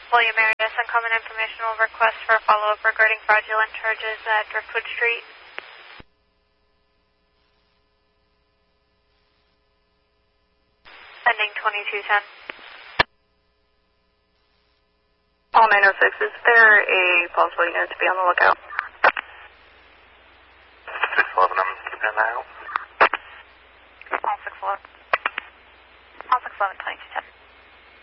William Marius, uncommon informational request for a follow-up regarding fraudulent charges at Driftwood Street. Ending 2210. All 906, is there a possible unit to be on the lookout? 611, I'm keeping an eye out.